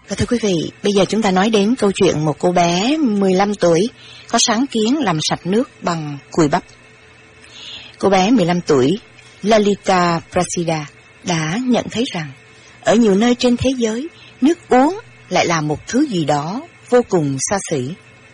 Và thưa quý vị, bây giờ chúng ta nói đến câu chuyện một cô bé 15 tuổi có sáng kiến làm sạch nước bằng cùi bắp. Cô bé 15 tuổi, Lalita Prasida, đã nhận thấy rằng ở nhiều nơi trên thế giới, nước uống lại là một thứ gì đó vô cùng xa xỉ.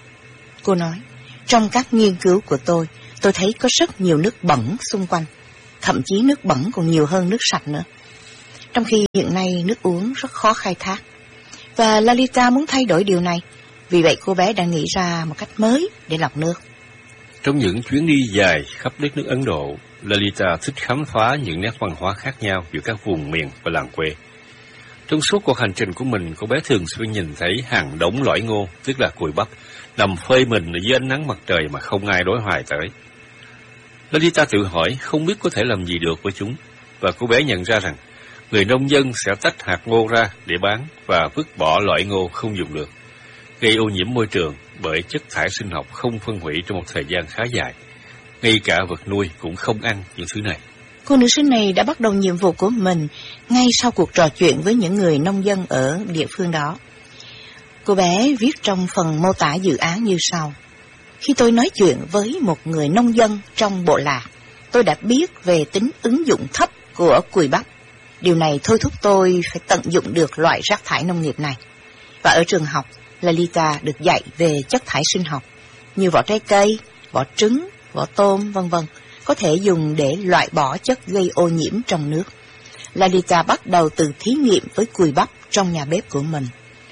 Cô nói, trong các nghiên cứu của tôi thấy có rất nhiều nước bẩn xung quanh, thậm chí nước bẩn còn nhiều hơn nước sạch nữa. Trong khi hiện nay nước uống rất khó khai thác. Và Lalita muốn thay đổi điều này, vì vậy cô bé đã nghĩ ra một cách mới để lọc nước. Trong những chuyến đi dài khắp đất nước Ấn Độ, Lalita thích khám phá những nét văn hóa khác nhau giữa các vùng miền và làng quê. Trong suốt cuộc hành trình của mình, cô bé thường xuyên nhìn thấy hàng đống lõi ngô, tức là cùi bắp, nằm phơi mình ở dưới ánh nắng mặt trời mà không ai đối hoài tới. Lalita tự hỏi không biết có thể làm gì được với chúng, và cô bé nhận ra rằng người nông dân sẽ tách hạt ngô ra để bán và vứt bỏ loại ngô không dùng được, gây ô nhiễm môi trường bởi chất thải sinh học không phân hủy trong một thời gian khá dài. Ngay cả vật nuôi cũng không ăn những thứ này. Cô nữ sinh này đã bắt đầu nhiệm vụ của mình ngay sau cuộc trò chuyện với những người nông dân ở địa phương đó. Cô bé viết trong phần mô tả dự án như sau. Khi tôi nói chuyện với một người nông dân trong bộ lạc, tôi đã biết về tính ứng dụng thấp của cùi bắp. Điều này thôi thúc tôi phải tận dụng được loại rác thải nông nghiệp này. Và ở trường học, Lalita được dạy về chất thải sinh học, như vỏ trái cây, vỏ trứng, vỏ tôm, v.v. có thể dùng để loại bỏ chất gây ô nhiễm trong nước. Lalita bắt đầu từ thí nghiệm với cùi bắp trong nhà bếp của mình.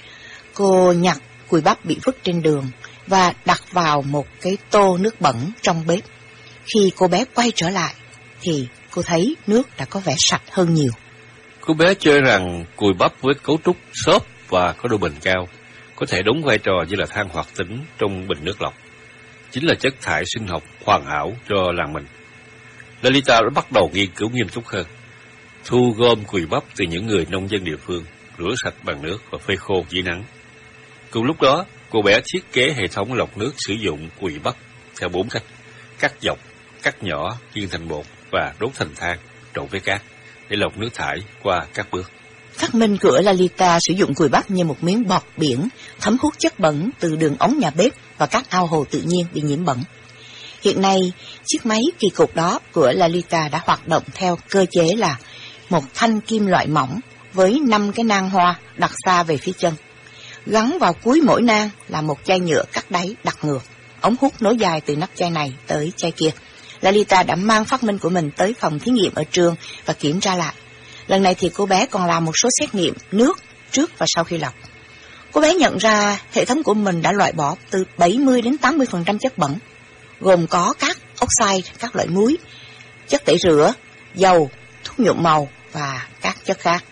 Cô nhặt cùi bắp bị vứt trên đường và đặt vào một cái tô nước bẩn trong bếp. Khi cô bé quay trở lại, thì cô thấy nước đã có vẻ sạch hơn nhiều. Cô bé chơi rằng cùi bắp với cấu trúc xốp và có độ bền cao có thể đóng vai trò như là than hoạt tính trong bình nước lọc, chính là chất thải sinh học hoàn hảo cho làng mình. Lalita đã bắt đầu nghiên cứu nghiêm túc hơn, thu gom cùi bắp từ những người nông dân địa phương, rửa sạch bằng nước và phơi khô dưới nắng. Cùng lúc đó, cô bé thiết kế hệ thống lọc nước sử dụng cùi bắp theo 4 cách: cắt dọc, cắt nhỏ, chiên thành bột và đốt thành than trộn với cát để lọc nước thải qua các bước. Phát minh của Lalita sử dụng cùi bắp như một miếng bọt biển thấm hút chất bẩn từ đường ống nhà bếp và các ao hồ tự nhiên bị nhiễm bẩn. Hiện nay, chiếc máy kỳ cục đó của Lalita đã hoạt động theo cơ chế là một thanh kim loại mỏng với 5 cái nang hoa đặt xa về phía chân. Gắn vào cuối mỗi nang là một chai nhựa cắt đáy đặt ngược, ống hút nối dài từ nắp chai này tới chai kia. Lalita đã mang phát minh của mình tới phòng thí nghiệm ở trường và kiểm tra lại. Lần này thì cô bé còn làm một số xét nghiệm nước trước và sau khi lọc. Cô bé nhận ra hệ thống của mình đã loại bỏ từ 70 đến 80% chất bẩn, gồm có các oxide, các loại muối, chất tẩy rửa, dầu, thuốc nhuộm màu và các chất khác.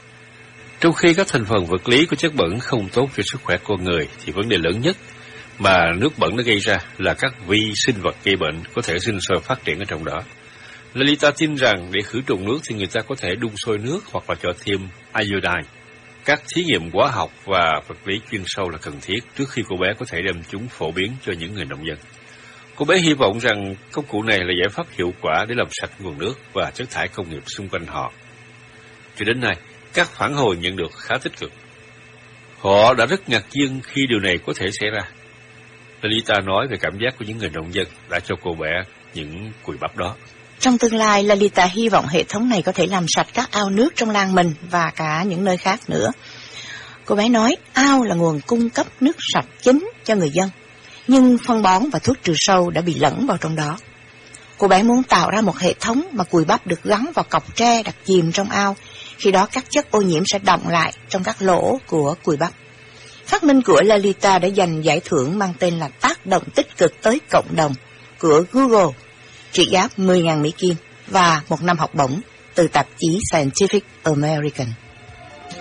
Trong khi các thành phần vật lý của chất bẩn không tốt cho sức khỏe con người, thì vấn đề lớn nhất mà nước bẩn nó gây ra là các vi sinh vật gây bệnh có thể sinh sôi phát triển ở trong đó. Lalita tin rằng để khử trùng nước thì người ta có thể đun sôi nước hoặc là cho thêm iodine. Các thí nghiệm hóa học và vật lý chuyên sâu là cần thiết trước khi cô bé có thể đem chúng phổ biến cho những người nông dân. Cô bé hy vọng rằng công cụ này là giải pháp hiệu quả để làm sạch nguồn nước và chất thải công nghiệp xung quanh họ. Cho đến nay, các phản hồi nhận được khá tích cực. Họ đã rất ngạc nhiên khi điều này có thể xảy ra. Lalita nói về cảm giác của những người nông dân đã cho cô bé những cùi bắp đó. Trong tương lai, Lalita hy vọng hệ thống này có thể làm sạch các ao nước trong làng mình và cả những nơi khác nữa. Cô bé nói ao là nguồn cung cấp nước sạch chính cho người dân, nhưng phân bón và thuốc trừ sâu đã bị lẫn vào trong đó. Cô bé muốn tạo ra một hệ thống mà cùi bắp được gắn vào cọc tre đặt chìm trong ao, khi đó các chất ô nhiễm sẽ đọng lại trong các lỗ của cùi bắp. Phát minh của Lalita đã giành giải thưởng mang tên là tác động tích cực tới cộng đồng của Google, trị giá 10.000 Mỹ Kim và một năm học bổng từ tạp chí Scientific American.